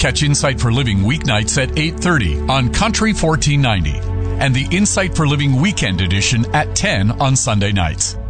Catch Insight for Living weeknights at 8:30 on Country 1490 and the Insight for Living Weekend Edition at 10 on Sunday nights.